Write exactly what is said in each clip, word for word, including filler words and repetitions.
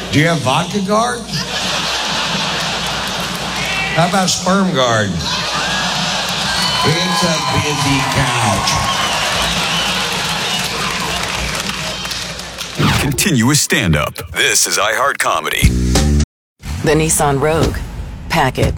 Do you have vodka guard? How about sperm guard? It's a busy couch. Continuous stand-up. This is iHeart Comedy. The Nissan Rogue. Pack it.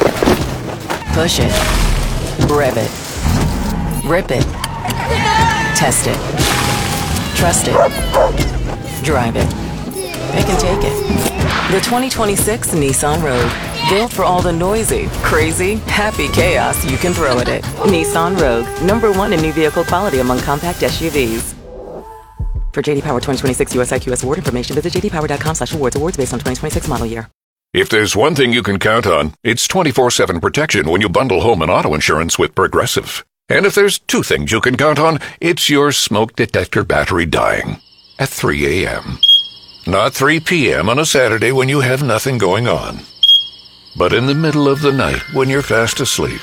Push it. Rev it. Rip it. Test it. Trust it. Drive it. Pick and take it. The twenty twenty-six Nissan Rogue. Built for all the noisy, crazy, happy chaos you can throw at it. Nissan Rogue. Number one in new vehicle quality among compact S U Vs. For J D Power twenty twenty-six U S I Q S award information, visit j d power dot com slash awards. Awards based on twenty twenty-six model year. If there's one thing you can count on, it's twenty-four seven protection when you bundle home and auto insurance with Progressive. And if there's two things you can count on, it's your smoke detector battery dying at three a.m. Not three p.m. on a Saturday when you have nothing going on, but in the middle of the night when you're fast asleep.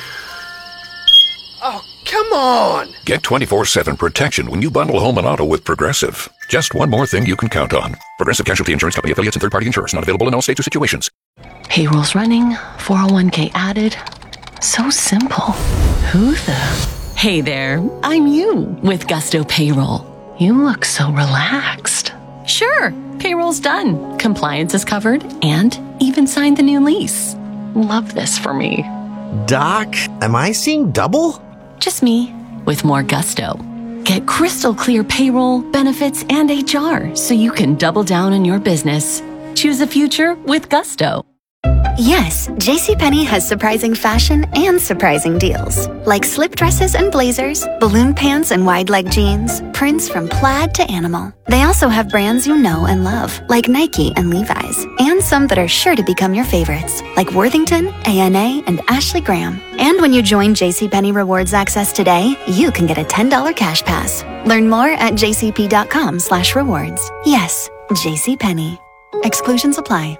Oh, come on! Get twenty-four seven protection when you bundle home and auto with Progressive. Just one more thing you can count on. Progressive Casualty Insurance Company affiliates and third-party insurers. Not available in all states or situations. Payroll's running, four oh one k added. So simple. Who the... Hey there, I'm you with Gusto Payroll. You look so relaxed. Sure, payroll's done. Compliance is covered and even signed the new lease. Love this for me. Doc, am I seeing double? Just me with more gusto. Get crystal clear payroll, benefits, and H R so you can double down in your business. Choose a future with gusto. Yes, JCPenney has surprising fashion and surprising deals. Like slip dresses and blazers, balloon pants and wide leg jeans, prints from plaid to animal. They also have brands you know and love, like Nike and Levi's, and some that are sure to become your favorites, like Worthington, A N A, and Ashley Graham. And when you join JCPenney Rewards Access today, you can get a ten dollars cash pass. Learn more at jcp.com slash rewards. Yes, JCPenney. Exclusions apply.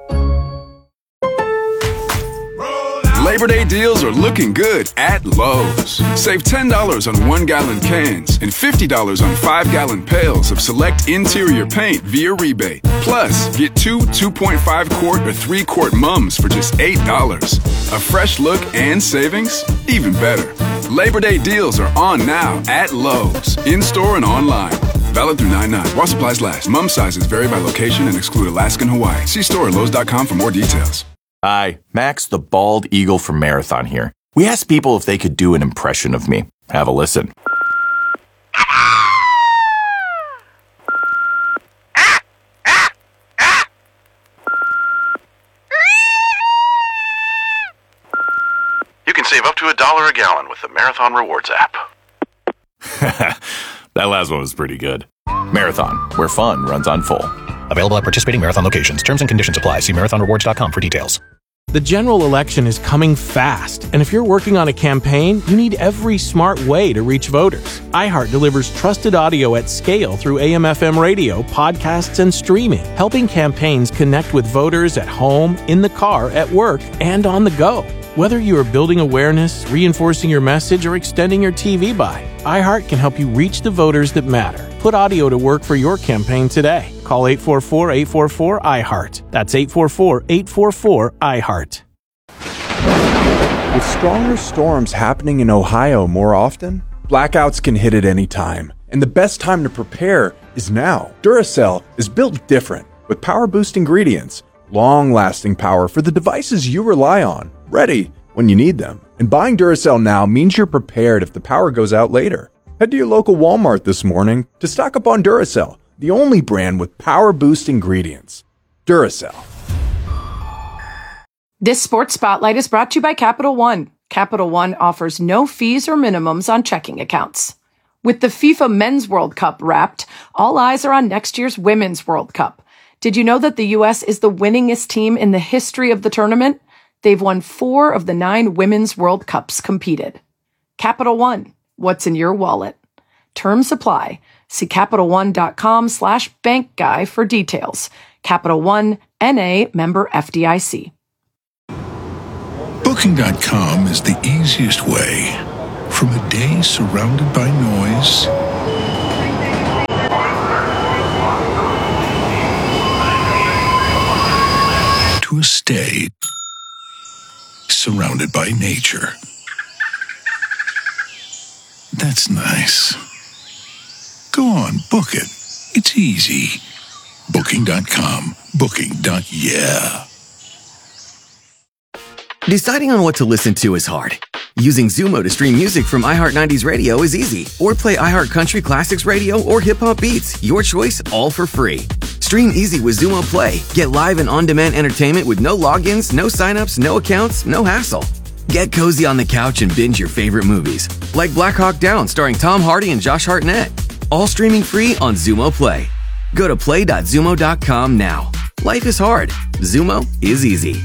Labor Day deals are looking good at Lowe's. Save ten dollars on one-gallon cans and fifty dollars on five-gallon pails of select interior paint via rebate. Plus, get two two point five quart or three quart mums for just eight dollars. A fresh look and savings? Even better. Labor Day deals are on now at Lowe's, in-store and online. Valid through nine nine. While supplies last. Mum sizes vary by location and exclude Alaska and Hawaii. See store at lowes dot com for more details. Hi, Max the Bald Eagle from Marathon here. We asked people if they could do an impression of me. Have a listen. You can save up to a dollar a gallon with the Marathon Rewards app. That last one was pretty good. Marathon, where fun runs on full. Available at participating Marathon locations. Terms and conditions apply. See marathon rewards dot com for details. The general election is coming fast, and if you're working on a campaign, you need every smart way to reach voters. iHeart delivers trusted audio at scale through A M F M radio, podcasts, and streaming, helping campaigns connect with voters at home, in the car, at work, and on the go. Whether you are building awareness, reinforcing your message, or extending your T V buy, iHeart can help you reach the voters that matter. Put audio to work for your campaign today. Call eight four four, eight four four, iHeart. That's eight four four, eight four four, iHeart. With stronger storms happening in Ohio more often, blackouts can hit at any time. And the best time to prepare is now. Duracell is built different, with power-boost ingredients, long-lasting power for the devices you rely on, ready when you need them. And buying Duracell now means you're prepared if the power goes out later. Head to your local Walmart this morning to stock up on Duracell, the only brand with power-boost ingredients. Duracell. This Sports Spotlight is brought to you by Capital One. Capital One offers no fees or minimums on checking accounts. With the FIFA Men's World Cup wrapped, all eyes are on next year's Women's World Cup. Did you know that the U S is the winningest team in the history of the tournament? They've won four of the nine Women's World Cups competed. Capital One, what's in your wallet? Terms apply. See CapitalOne.com slash bank guy for details. Capital One, N A, member F D I C. Booking dot com is the easiest way. From a day surrounded by noise stay surrounded by nature. That's nice. Go on, book it. It's easy. Booking dot com. Booking. Yeah. Deciding on what to listen to is hard. Using Zumo to stream music from iHeart nineties Radio is easy. Or play iHeart Country Classics Radio or Hip Hop Beats. Your choice, all for free. Stream easy with Zumo Play. Get live and on-demand entertainment with no logins, no signups, no accounts, no hassle. Get cozy on the couch and binge your favorite movies. Like Black Hawk Down starring Tom Hardy and Josh Hartnett. All streaming free on Zumo Play. Go to play dot zumo dot com now. Life is hard. Zumo is easy.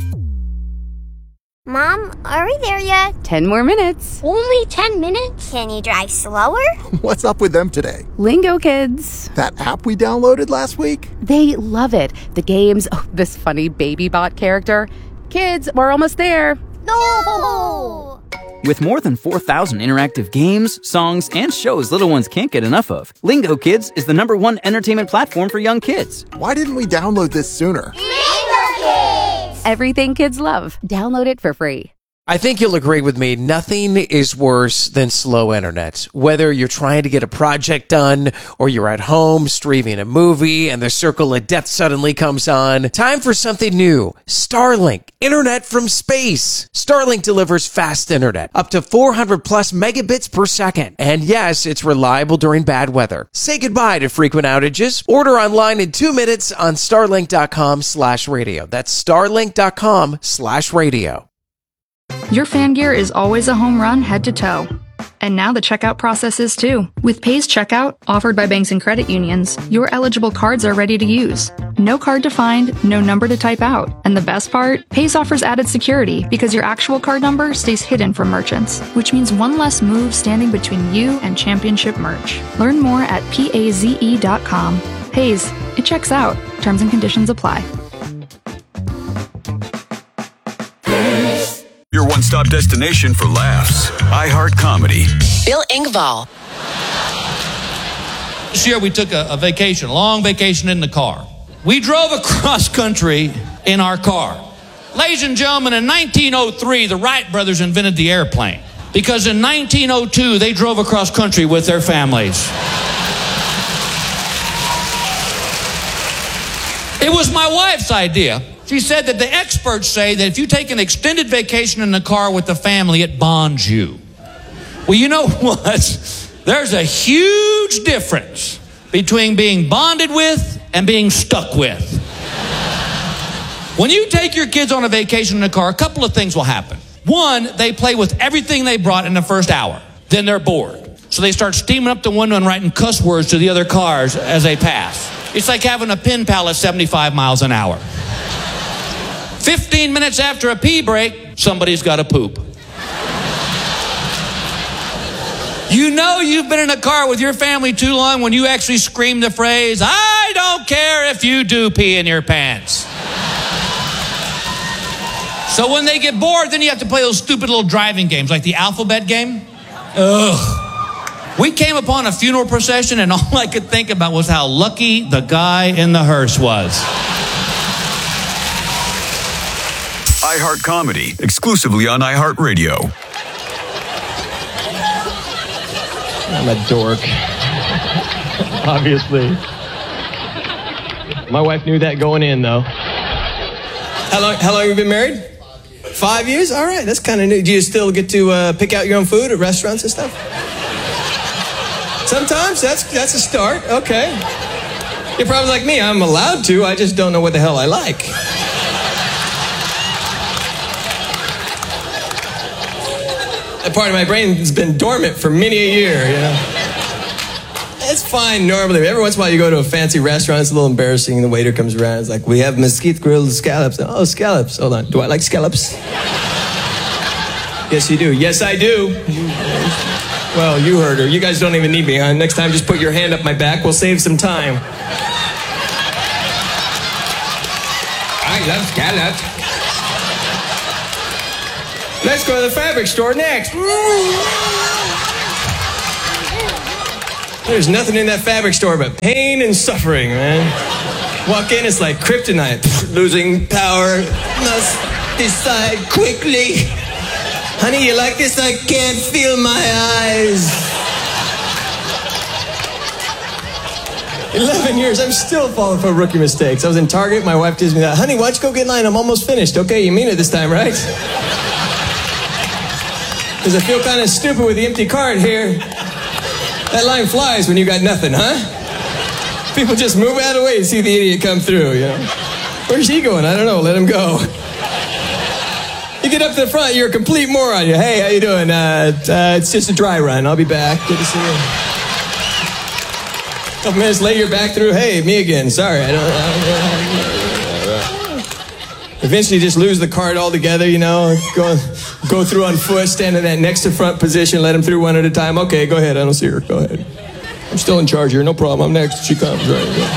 Mom, are we there yet? Ten more minutes. Only ten minutes? Can you drive slower? What's up with them today? Lingo Kids. That app we downloaded last week? They love it. The games, oh, this funny baby bot character. Kids, we're almost there. No! With more than four thousand interactive games, songs, and shows little ones can't get enough of, Lingo Kids is the number one entertainment platform for young kids. Why didn't we download this sooner? Lingo Kids! Everything kids love. Download it for free. I think you'll agree with me. Nothing is worse than slow internet. Whether you're trying to get a project done or you're at home streaming a movie and the circle of death suddenly comes on. Time for something new. Starlink. Internet from space. Starlink delivers fast internet. Up to four hundred plus megabits per second. And yes, it's reliable during bad weather. Say goodbye to frequent outages. Order online in two minutes on starlink dot com slash radio. That's starlink dot com slash radio. Your fan gear is always a home run head to toe. And now the checkout process is too. With Pays Checkout, offered by banks and credit unions, your eligible cards are ready to use. No card to find, no number to type out. And the best part? Pays offers added security because your actual card number stays hidden from merchants, which means one less move standing between you and championship merch. Learn more at paze dot com. Pays, it checks out. Terms and conditions apply. Your one-stop destination for laughs. iHeart Comedy. Bill Engvall. This year we took a, a vacation, a long vacation in the car. We drove across country in our car. Ladies and gentlemen, in nineteen oh three, the Wright brothers invented the airplane. Because in nineteen oh two, they drove across country with their families. It was my wife's idea. She said that the experts say that if you take an extended vacation in the car with the family, it bonds you. Well, you know what? There's a huge difference between being bonded with and being stuck with. When you take your kids on a vacation in the car, a couple of things will happen. One, they play with everything they brought in the first hour. Then they're bored. So they start steaming up the window and writing cuss words to the other cars as they pass. It's like having a pen pal at seventy-five miles an hour. Fifteen minutes after a pee break, somebody's got to poop. You know you've been in a car with your family too long when you actually scream the phrase, "I don't care if you do pee in your pants." So when they get bored, then you have to play those stupid little driving games like the alphabet game. Ugh. We came upon a funeral procession and all I could think about was how lucky the guy in the hearse was. iHeart Comedy, exclusively on iHeartRadio. I'm a dork. Obviously. My wife knew that going in, though. How long, how long have you been married? Five years? All right, that's kind of new. Do you still get to uh, pick out your own food at restaurants and stuff? Sometimes? That's, that's a start. Okay. You're probably like me. I'm allowed to. I just don't know what the hell I like. That part of my brain has been dormant for many a year, you know. It's fine normally. Every once in a while you go to a fancy restaurant, it's a little embarrassing, and the waiter comes around, it's like, "We have mesquite grilled scallops." Oh, scallops. Hold on. Do I like scallops? Yes, you do. Yes, I do. Well, you heard her. You guys don't even need me, huh? Next time, just put your hand up my back. We'll save some time. I love scallops. Let's go to the fabric store next. There's nothing in that fabric store but pain and suffering, man. Walk in, it's like kryptonite. Losing power, must decide quickly. Honey, you like this? I can't feel my eyes. eleven years, I'm still falling for rookie mistakes. I was in Target, my wife gives me that. Honey, why don't you go get in line? I'm almost finished. Okay, you mean it this time, right? Because I feel kind of stupid with the empty cart here. That line flies when you got nothing, huh? People just move out of the way to see the idiot come through, you know? Where's he going? I don't know. Let him go. You get up to the front, you're a complete moron. You, hey, how you doing? Uh, uh, it's just a dry run. I'll be back. Good to see you. A couple minutes later, you're back through. Hey, me again. Sorry, I don't... I don't Eventually, you just lose the cart altogether, you know? Go, go through on foot, stand in that next to front position, let them through one at a time. Okay, go ahead. I don't see her. Go ahead. I'm still in charge here. No problem. I'm next. She comes. Right. Go.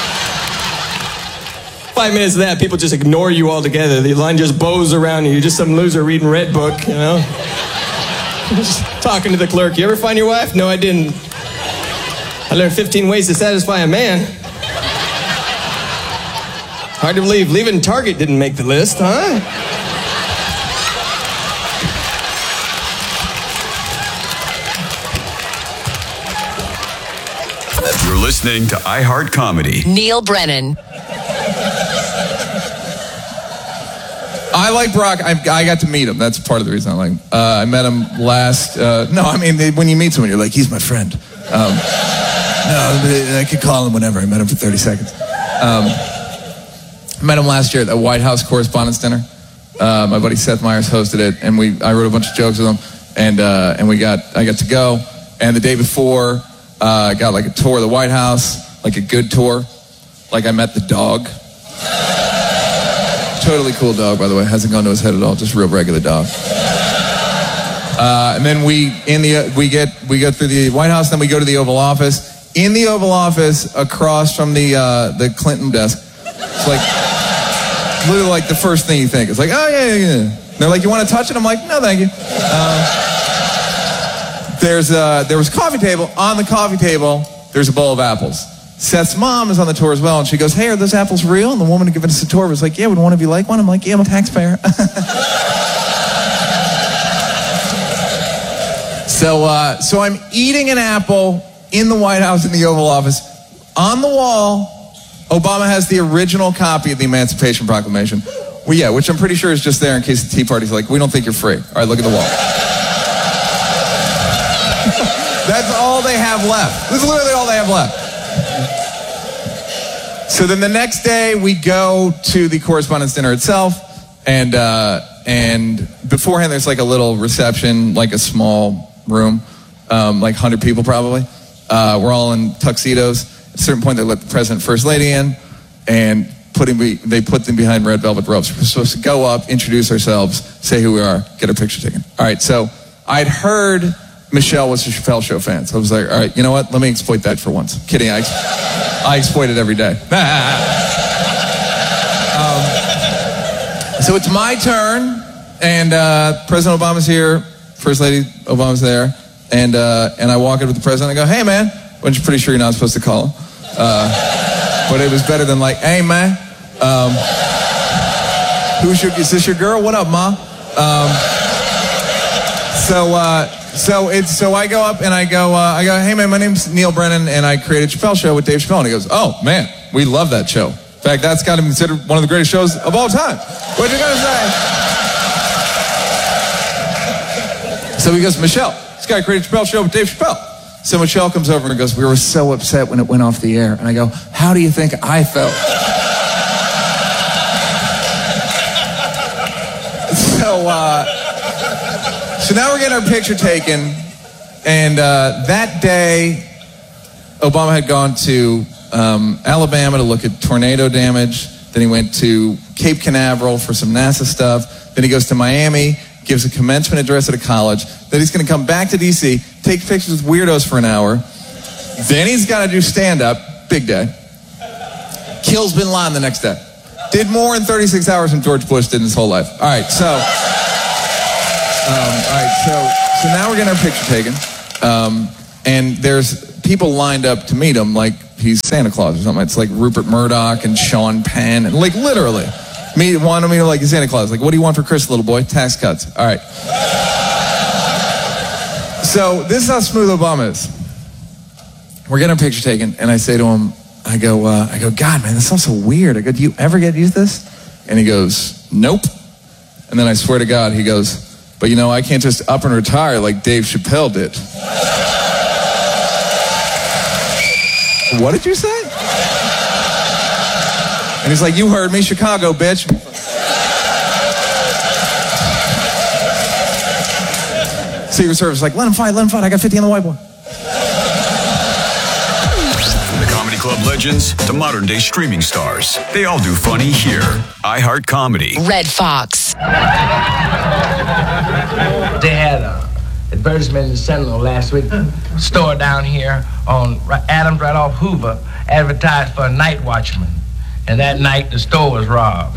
Five minutes of that, people just ignore you altogether. The line just bows around you. You're just some loser reading Red Book, you know? Just talking to the clerk. You ever find your wife? No, I didn't. I learned fifteen ways to satisfy a man. Hard to believe leaving Target didn't make the list, huh? You're listening to iHeart Comedy. Neil Brennan. I like Barack. I, I got to meet him. That's part of the reason I like him. Uh, I met him last... Uh, no, I mean, they, when you meet someone, you're like, he's my friend. Um, no, I could call him whenever. I met him for thirty seconds. Um, I met him last year at the White House Correspondents' Dinner. Uh, my buddy Seth Meyers hosted it, and we I wrote a bunch of jokes with him, and uh, and we got I got to go. And the day before, uh, I got like a tour of the White House, like a good tour. Like I met the dog. Totally cool dog, by the way. Hasn't gone to his head at all. Just a real regular dog. Uh, and then we in the uh, we get we go through the White House. Then we go to the Oval Office. In the Oval Office, across from the uh, the Clinton desk, it's like literally like the first thing you think. It's like, oh yeah, yeah, yeah. And they're like, you want to touch it? I'm like, no, thank you. Uh, there's uh, there was a coffee table. On the coffee table, there's a bowl of apples. Seth's mom is on the tour as well, and she goes, hey, are those apples real? And the woman who gave us the tour was like, yeah, would one of you like one? I'm like, yeah, I'm a taxpayer. so, uh, so I'm eating an apple in the White House in the Oval Office. On the wall, Obama has the original copy of the Emancipation Proclamation. Well, yeah, which I'm pretty sure is just there in case the Tea Party's like, we don't think you're free. All right, look at the wall. That's all they have left. This is literally all they have left. So then the next day we go to the Correspondents' Dinner itself, and uh, and beforehand there's like a little reception, like a small room, um, like one hundred people probably. Uh, we're all in tuxedos. At a certain point they let the President and First Lady in, and put him be, they put them behind red velvet ropes. We're supposed to go up, introduce ourselves, say who we are, get our picture taken. All right, so I'd heard Michelle was a Chappelle Show fan, so I was like, all right, you know what? Let me exploit that for once. I'm kidding, I, I exploit it every day. um, so it's my turn, and uh, President Obama's here, First Lady Obama's there, and uh, and I walk in with the President, and I go, hey, man, which I'm pretty sure you're not supposed to call him. Uh, but it was better than like, hey, man, um, who's your, is this your girl? What up, Ma? Um, so, uh, So it's so I go up and I go uh, I go, hey man, my name's Neil Brennan and I created Chappelle Show with Dave Chappelle. And he goes, oh man, we love that show. In fact, that's got to be considered one of the greatest shows of all time. What you gonna say? So he goes, Michelle, this guy created Chappelle Show with Dave Chappelle. So Michelle comes over and goes, we were so upset when it went off the air. And I go, how do you think I felt? so uh So now we're getting our picture taken, and uh, that day, Obama had gone to um, Alabama to look at tornado damage. Then he went to Cape Canaveral for some NASA stuff. Then he goes to Miami, gives a commencement address at a college. Then he's going to come back to D C, take pictures with weirdos for an hour. Then he's got to do stand-up, big day. Kills Bin Laden the next day. Did more in thirty-six hours than George Bush did in his whole life. All right, so... Um, all right, so so now we're getting our picture taken, um, and there's people lined up to meet him, like he's Santa Claus or something. It's like Rupert Murdoch and Sean Penn, and like literally, me wanted me to like Santa Claus. Like, what do you want for Christmas, little boy? Tax cuts. All right. So this is how smooth Obama is. We're getting a picture taken, and I say to him, I go, uh, I go, God, man, this sounds so weird. I go, do you ever get used to this? And he goes, nope. And then I swear to God, he goes, but you know, I can't just up and retire like Dave Chappelle did. What did you say? And he's like, you heard me, Chicago, bitch. Secret Service like, let him fight, let him fight. I got fifty on the whiteboard. From the Comedy Club legends to modern day streaming stars, they all do funny here. iHeart Comedy. Red Fox. They had a advertisement in the Sentinel last week. Store down here on Adams right off Hoover advertised for a night watchman. And that night the store was robbed.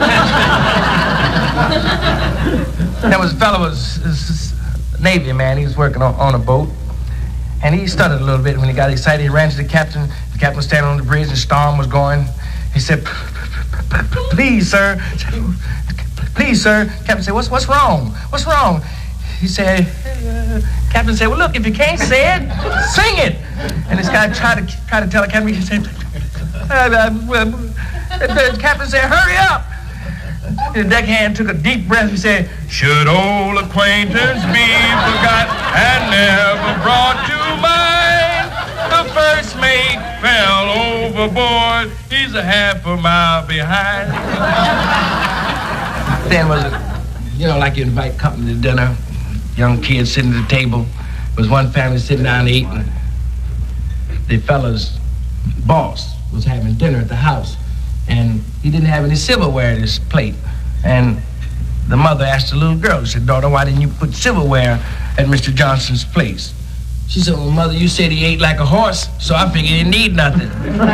There was a fellow, was, was a Navy man, he was working on, on a boat. And he stuttered a little bit when he got excited. He ran to the captain. The captain was standing on the bridge, the storm was going. He said, please, sir. Please, sir. Captain said, what's, what's wrong? What's wrong? He said, uh, Captain said, well, look, if you can't say it, sing it. And this guy tried to try to tell the captain, he said, uh, uh, uh, the captain said, hurry up. The deckhand took a deep breath. He said, should old acquaintance be forgot and never brought to mind? The first mate fell overboard. He's a half a mile behind. Then was it, you know, like you invite company to dinner, young kids sitting at the table. There was one family sitting down eating. The fella's boss was having dinner at the house, and he didn't have any silverware in his plate. And the mother asked the little girl, she said, daughter, why didn't you put silverware at Mister Johnson's place? She said, well, mother, you said he ate like a horse, so I figured he didn't need nothing.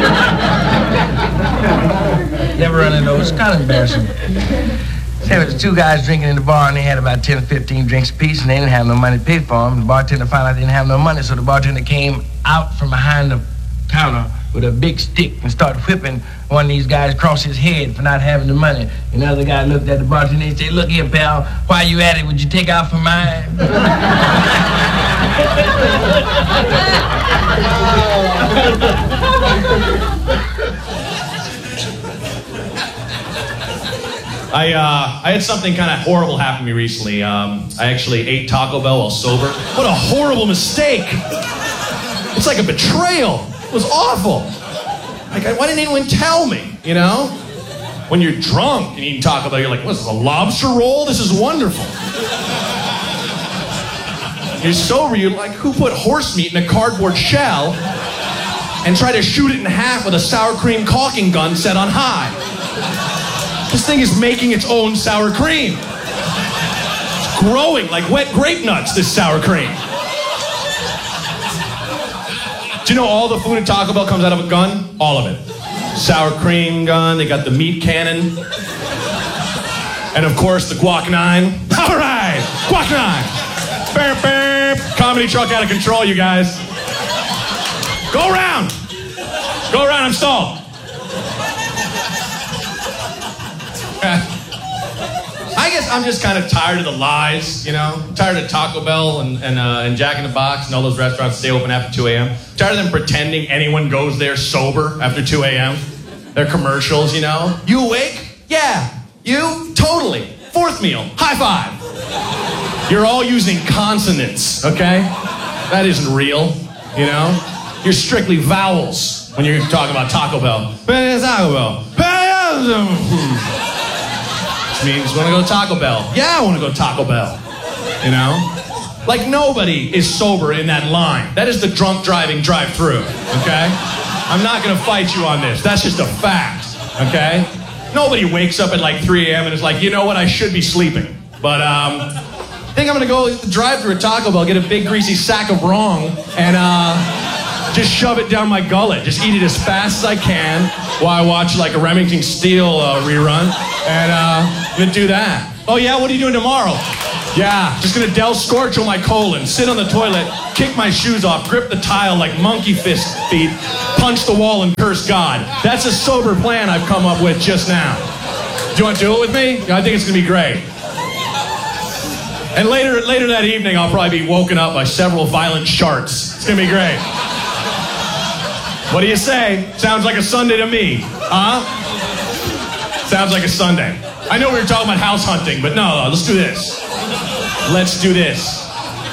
Never run into those. It's kind of embarrassing. There was two guys drinking in the bar, and they had about ten or fifteen drinks apiece, and they didn't have no money to pay for them. The bartender found out they didn't have no money, so the bartender came out from behind the counter with a big stick and started whipping one of these guys across his head for not having the money. And the other guy looked at the bartender and said, look here, pal, while you at it, would you take out for mine? I uh, I had something kind of horrible happen to me recently. Um, I actually ate Taco Bell while sober. What a horrible mistake! It's like a betrayal. It was awful. Like, why didn't anyone tell me? You know, when you're drunk and eating Taco Bell, you're like, "What is this, a lobster roll? This is wonderful." You're sober. You're like, who put horse meat in a cardboard shell and tried to shoot it in half with a sour cream caulking gun set on high? This thing is making its own sour cream. It's growing like wet grape nuts, this sour cream. Do you know all the food at Taco Bell comes out of a gun? All of it. Sour cream gun, they got the meat cannon. And of course, the guac nine. All right, guac nine. Bam, bam. Comedy truck out of control, you guys. Go around. Go around, I'm stalled. I guess I'm just kind of tired of the lies, you know? I'm tired of Taco Bell and, and, uh, and Jack in the Box and all those restaurants stay open after two a.m. Tired of them pretending anyone goes there sober after two a.m. Their commercials, you know? You awake? Yeah. You? Totally. Fourth meal. High five. You're all using consonants, okay? That isn't real, you know? You're strictly vowels when you're talking about Taco Bell. Taco Bell. Means want to go to Taco Bell. Yeah, I want to go to Taco Bell. You know? Like nobody is sober in that line. That is the drunk driving drive-through, okay? I'm not going to fight you on this. That's just a fact, okay? Nobody wakes up at like three a.m. and is like, you know what, I should be sleeping. But um, I think I'm going to go drive-through at Taco Bell, get a big greasy sack of wrong, and uh, just shove it down my gullet. Just eat it as fast as I can while I watch like a Remington Steele uh, rerun. And uh, I'm gonna do that. Oh yeah, what are you doing tomorrow? Yeah, just gonna Del Scorcho my colon, sit on the toilet, kick my shoes off, grip the tile like monkey fist feet, punch the wall and curse God. That's a sober plan I've come up with just now. Do you want to do it with me? I think it's gonna be great. And later, later that evening, I'll probably be woken up by several violent sharks. It's gonna be great. What do you say? Sounds like a Sunday to me, huh? Sounds like a Sunday. I know we were talking about house hunting, but no, no, let's do this. Let's do this.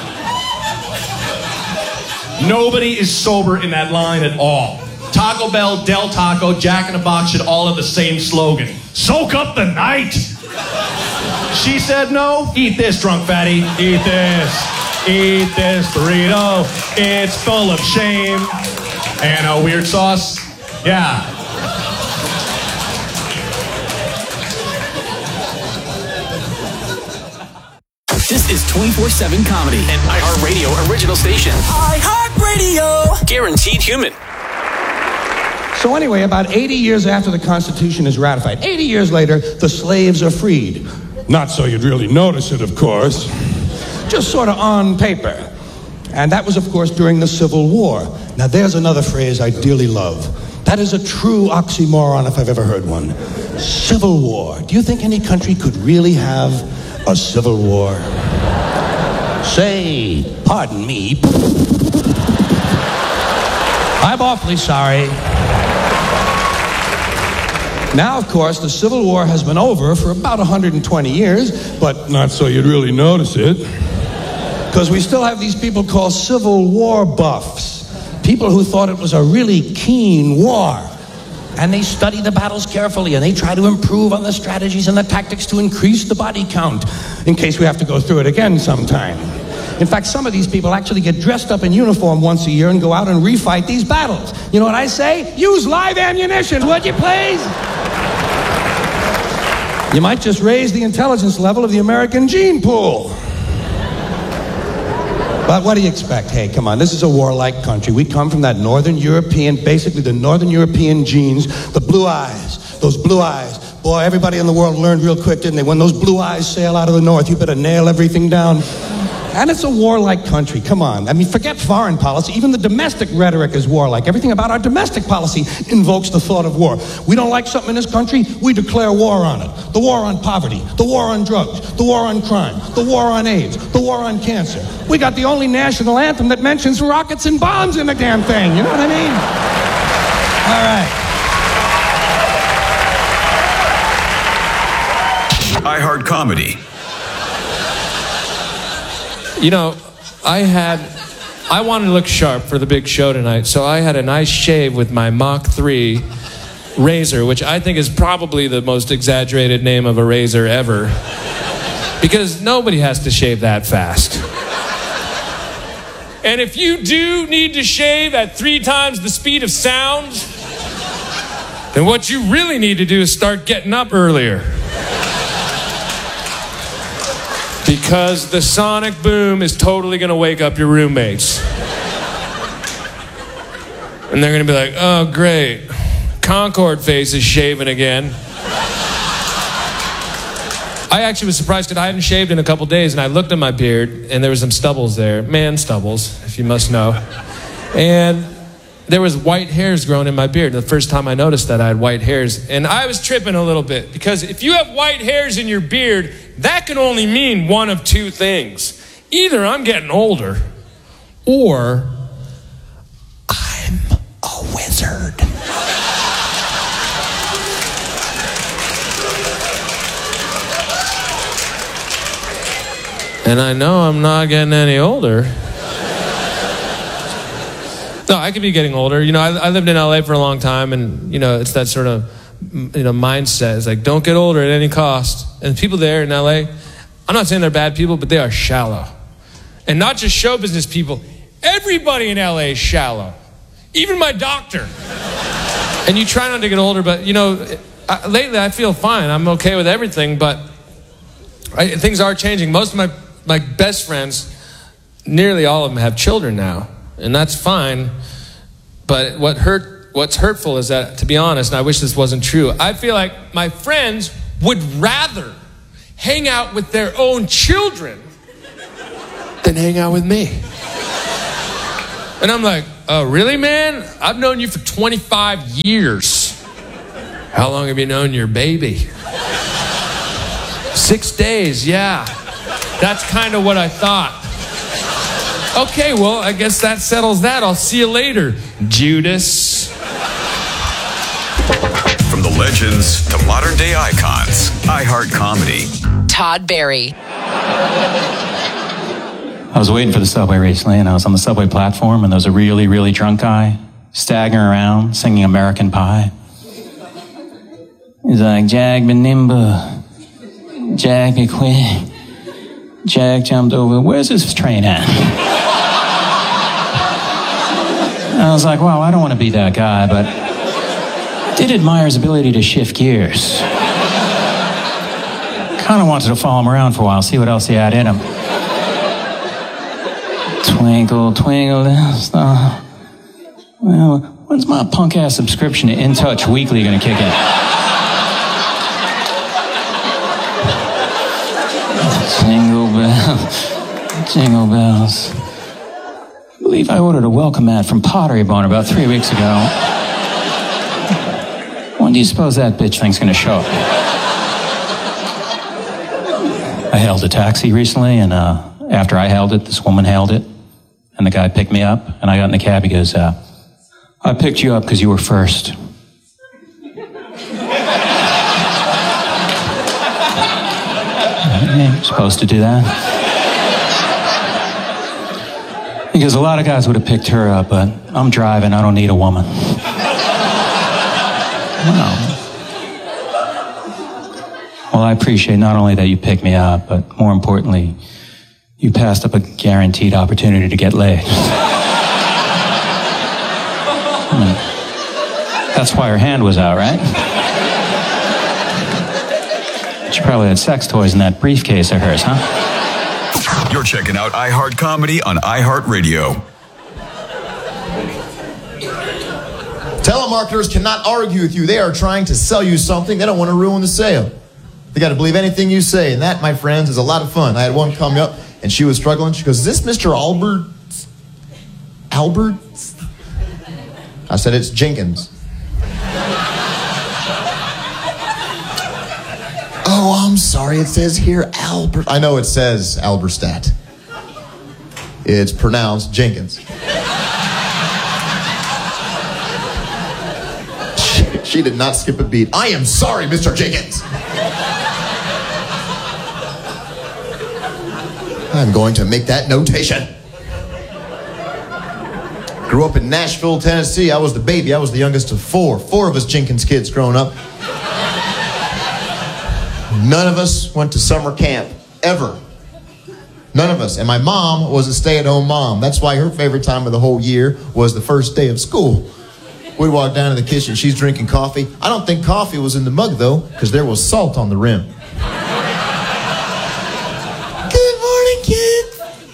Nobody is sober in that line at all. Taco Bell, Del Taco, Jack in the Box should all have the same slogan. Soak up the night. She said no. Eat this, drunk fatty. Eat this. Eat this burrito. It's full of shame. And a weird sauce. Yeah. This is twenty-four seven Comedy, an iHeartRadio original station. iHeartRadio! Guaranteed human. So anyway, about eighty years after the Constitution is ratified, eighty years later, the slaves are freed. Not so you'd really notice it, of course. Just sort of on paper. And that was, of course, during the Civil War. Now, there's another phrase I dearly love. That is a true oxymoron if I've ever heard one. Civil War. Do you think any country could really have a civil war? Say, pardon me. I'm awfully sorry. Now, of course, the Civil War has been over for about one hundred twenty years, but not so you'd really notice it. Because we still have these people called Civil War buffs. People who thought it was a really keen war. And they study the battles carefully, and they try to improve on the strategies and the tactics to increase the body count, in case we have to go through it again sometime. In fact, some of these people actually get dressed up in uniform once a year and go out and refight these battles. You know what I say? Use live ammunition, would you please? You might just raise the intelligence level of the American gene pool. But what do you expect? Hey, come on, this is a warlike country. We come from that Northern European, basically the Northern European genes, the blue eyes, those blue eyes. Boy, everybody in the world learned real quick, didn't they? When those blue eyes sail out of the north, you better nail everything down. And it's a warlike country, come on. I mean, forget foreign policy. Even the domestic rhetoric is warlike. Everything about our domestic policy invokes the thought of war. We don't like something in this country, we declare war on it. The war on poverty, the war on drugs, the war on crime, the war on AIDS, the war on cancer. We got the only national anthem that mentions rockets and bombs in the damn thing, you know what I mean? All right. iHeart Comedy. You know, I had, I wanted to look sharp for the big show tonight, so I had a nice shave with my Mach three razor, which I think is probably the most exaggerated name of a razor ever, because nobody has to shave that fast. And if you do need to shave at three times the speed of sound, then what you really need to do is start getting up earlier. Because the sonic boom is totally going to wake up your roommates. And they're going to be like, oh, great. Concord face is shaving again. I actually was surprised because I hadn't shaved in a couple days, and I looked at my beard, and there was some stubbles there. Man stubbles, if you must know. And there was white hairs growing in my beard. The first time I noticed that, I had white hairs. And I was tripping a little bit, because if you have white hairs in your beard, that can only mean one of two things. Either I'm getting older, or I'm a wizard. And I know I'm not getting any older. No, I could be getting older. You know, I, I lived in L A for a long time, and, you know, it's that sort of, you know, mindset. It's like, don't get older at any cost. And people there in L A, I'm not saying they're bad people, but they are shallow. And not just show business people. Everybody in L A is shallow. Even my doctor. And you try not to get older, but, you know, I, lately I feel fine. I'm okay with everything, but I, things are changing. Most of my, my best friends, nearly all of them have children now. And that's fine, but what hurt, what's hurtful is that, to be honest, and I wish this wasn't true, I feel like my friends would rather hang out with their own children then hang out with me. And I'm like, oh, really, man? I've known you for twenty-five years. How long have you known your baby? Six days, yeah. That's kind of what I thought. Okay, well, I guess that settles that. I'll see you later, Judas. From the legends to modern day icons, iHeart Comedy. Todd Barry. I was waiting for the subway recently, and I was on the subway platform, and there was a really, really drunk guy staggering around, singing American Pie. He's like, Jag be nimble, Jag be quick, Jag jumped over. Where's this train at? I was like, wow, I don't want to be that guy, but I did admire his ability to shift gears. Kind of wanted to follow him around for a while, see what else he had in him. Twinkle, twinkle, little star. Well, when's my punk-ass subscription to In Touch Weekly gonna kick in? Jingle bells, jingle bells. I believe I ordered a welcome mat from Pottery Barn about three weeks ago. When do you suppose that bitch thing's gonna show up? I hailed a taxi recently, and uh, after I hailed it, this woman hailed it, and the guy picked me up, and I got in the cab. He goes, uh, I picked you up because you were first. You're supposed to do that. Because a lot of guys would have picked her up, but I'm driving, I don't need a woman. Well, well, I appreciate not only that you picked me up, but more importantly, you passed up a guaranteed opportunity to get laid. I mean, that's why her hand was out, right? She probably had sex toys in that briefcase of hers, huh? You're checking out iHeart Comedy on iHeartRadio. Telemarketers cannot argue with you. They are trying to sell you something. They don't want to ruin the sale. They got to believe anything you say. And that, my friends, is a lot of fun. I had one come up, and she was struggling. She goes, is this Mister Albert? Albert? I said, it's Jenkins. Oh, I'm sorry. It says here Albert. I know it says Alberstadt. It's pronounced Jenkins. She, she did not skip a beat. I am sorry, Mister Jenkins. I'm going to make that notation. Grew up in Nashville, Tennessee. I was the baby. I was the youngest of four. Four of us Jenkins kids growing up. None of us went to summer camp, ever. None of us. And my mom was a stay-at-home mom. That's why her favorite time of the whole year was the first day of school. We'd walk down to the kitchen. She's drinking coffee. I don't think coffee was in the mug, though, because there was salt on the rim. Good morning, kids.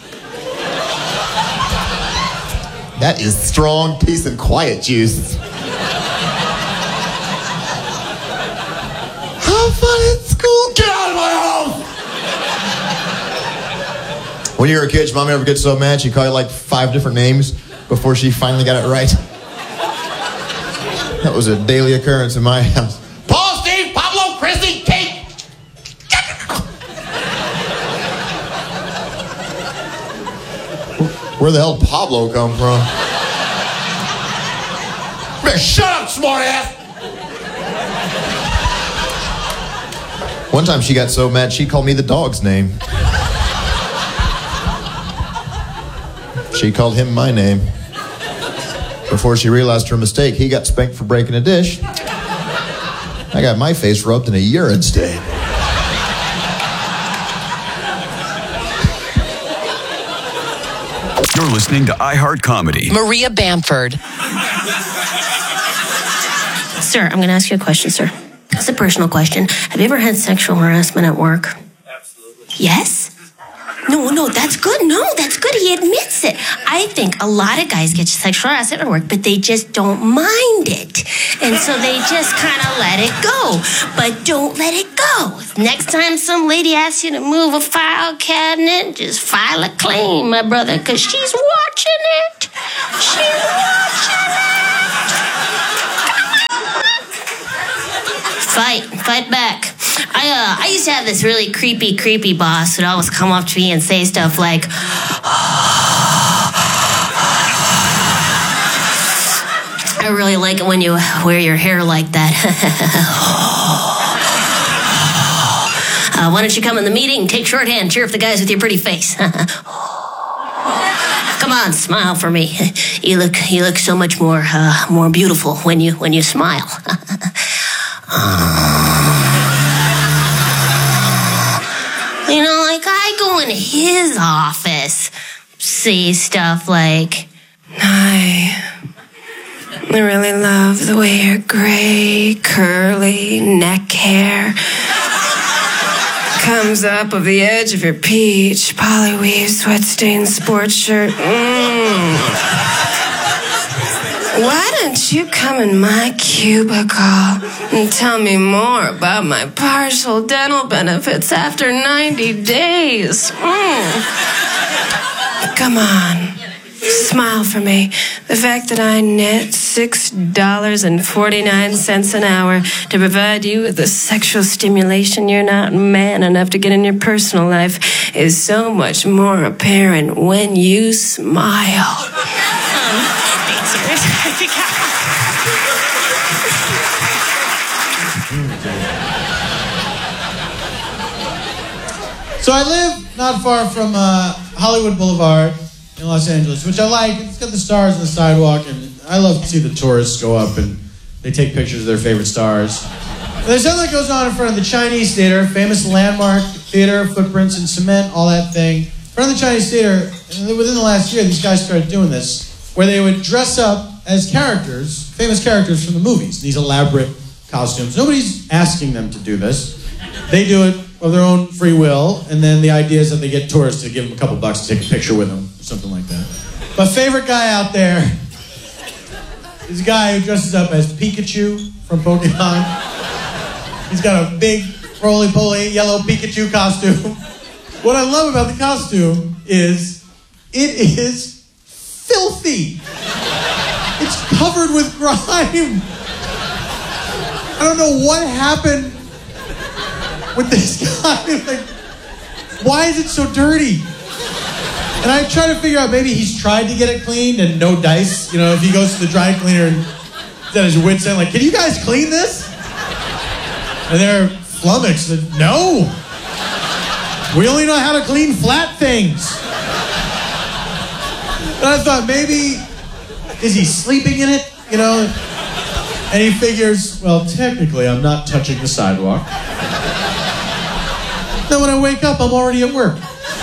That is strong, peace, and quiet juice. Have fun at school. Get out of my house. When you were a kid, your mom ever get so mad she called you like five different names before she finally got it right? That was a daily occurrence in my house. Paul, Steve, Pablo, Christy, Kate. Where the hell did Pablo come from? Man, shut up, smartass! One time she got so mad she called me the dog's name. She called him my name. Before she realized her mistake, he got spanked for breaking a dish. I got my face rubbed in a urine stain. You're listening to iHeart Comedy. Maria Bamford. Sir, I'm going to ask you a question, sir. It's a personal question. Have you ever had sexual harassment at work? Absolutely. Yes? No, no, that's good. No, that's good. He admits it. I think a lot of guys get sexual harassment at work, but they just don't mind it. And so they just kind of let it go. But don't let it go. Next time some lady asks you to move a file cabinet, just file a claim, my brother, because she's watching it. She's watching it. Fight. Fight back. I uh, I used to have this really creepy, creepy boss who'd always come up to me and say stuff like, I really like it when you wear your hair like that. uh, why don't you come in the meeting, take shorthand, cheer up the guys with your pretty face. Come on, smile for me. You look you look so much more uh, more beautiful when you when you smile. You know, like I go in his office, say stuff like, Hi, I really love the way your gray, curly neck hair comes up of the edge of your peach, polyweave, sweat-stained sports shirt. Mm. Why don't you come in my cubicle and tell me more about my partial dental benefits after ninety days? Mm. Come on. Smile for me. The fact that I net six dollars and forty-nine cents an hour to provide you with the sexual stimulation you're not man enough to get in your personal life is so much more apparent when you smile. So I live not far from uh, Hollywood Boulevard in Los Angeles, which I like. It's got the stars on the sidewalk, and I love to see the tourists go up and they take pictures of their favorite stars. And there's something that goes on in front of the Chinese Theater, famous landmark theater, footprints in cement, all that thing. In front of the Chinese Theater, and within the last year, these guys started doing this, where they would dress up as characters, famous characters from the movies, these elaborate costumes. Nobody's asking them to do this. They do it of their own free will, and then the idea is that they get tourists to give them a couple bucks to take a picture with them, or something like that. My favorite guy out there is a guy who dresses up as Pikachu from Pokemon. He's got a big, roly-poly, yellow Pikachu costume. What I love about the costume is it is filthy. It's covered with grime. I don't know what happened with this guy. Like, why is it so dirty? And I try to figure out, maybe he's tried to get it cleaned and no dice. You know, if he goes to the dry cleaner and he's at his wit's end, like, can you guys clean this? And they're flummoxed. No. We only know how to clean flat things. And I thought, maybe, is he sleeping in it? You know? And he figures, well, technically, I'm not touching the sidewalk. Then when I wake up, I'm already at work.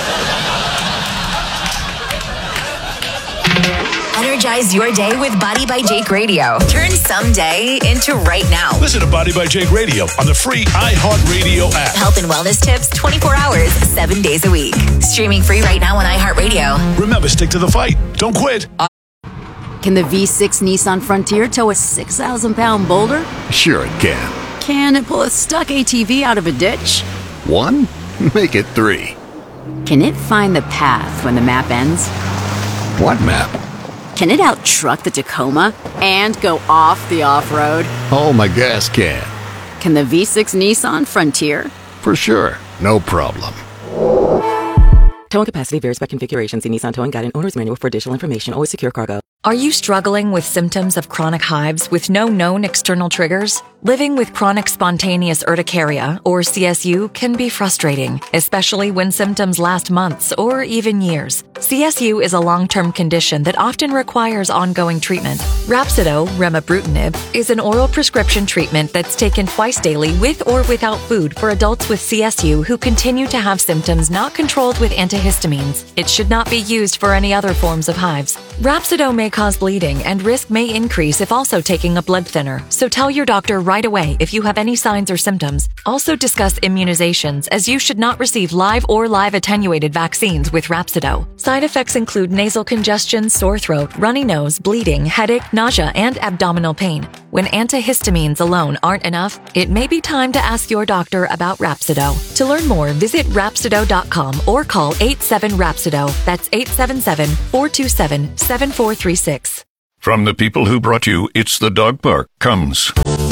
Energize your day with Body by Jake Radio. Turn someday into right now. Listen to Body by Jake Radio on the free iHeartRadio app. Health and wellness tips twenty-four hours, seven days a week. Streaming free right now on iHeartRadio. Remember, stick to the fight. Don't quit. Can the V six Nissan Frontier tow a six thousand pound boulder? Sure it can. Can it pull a stuck A T V out of a ditch? One? Make it three. Can it find the path when the map ends? What map? Can it out-truck the Tacoma and go off the off-road? Oh, my gas can. Can the V six Nissan Frontier? For sure. No problem. Towing capacity varies by configuration. See Nissan Towing Guide and Owner's Manual for additional information. Always secure cargo. Are you struggling with symptoms of chronic hives with no known external triggers? Living with chronic spontaneous urticaria, or C S U, can be frustrating, especially when symptoms last months or even years. C S U is a long-term condition that often requires ongoing treatment. Rhapsido, remibrutinib, is an oral prescription treatment that's taken twice daily with or without food for adults with C S U who continue to have symptoms not controlled with antihistamines. It should not be used for any other forms of hives. Rhapsido makes cause bleeding, and risk may increase if also taking a blood thinner. So tell your doctor right away if you have any signs or symptoms. Also discuss immunizations, as you should not receive live or live attenuated vaccines with Rhapsido. Side effects include nasal congestion, sore throat, runny nose, bleeding, headache, nausea, and abdominal pain. When antihistamines alone aren't enough, it may be time to ask your doctor about Rhapsido. To learn more, visit Rhapsido dot com or call eight seven Rhapsido. That's eight seven seven, four two seven, seven four three six. From the people who brought you It's the Dog Park comes